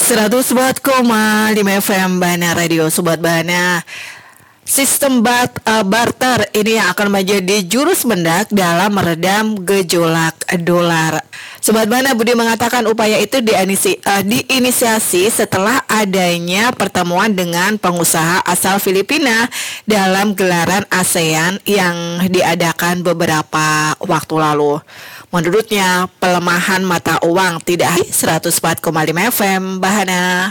104,5 FM Bana Radio Sobat Bana. Sistem barter ini yang akan menjadi jurus mendak dalam meredam gejolak dolar. Sobat Bana, Budi mengatakan upaya itu diinisiasi setelah adanya pertemuan dengan pengusaha asal Filipina dalam gelaran ASEAN yang diadakan beberapa waktu lalu. Menurutnya, pelemahan mata uang tidak 104,5 FM Bahana.